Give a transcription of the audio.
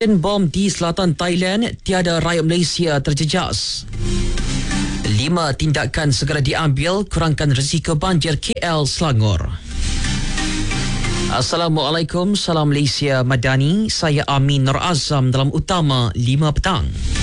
Bom di selatan Thailand, tiada rakyat Malaysia terjejas. 5 tindakan segera diambil kurangkan risiko banjir KL Selangor. Assalamualaikum, salam Malaysia Madani. Saya Amin Nur Azam dalam Utama 5 petang.